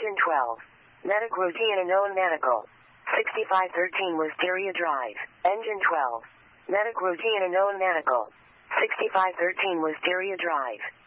Engine 12. Medic routine unknown medical. 6513 Wisteria Drive. Engine 12. Medic routine unknown medical. 6513 Wisteria Drive.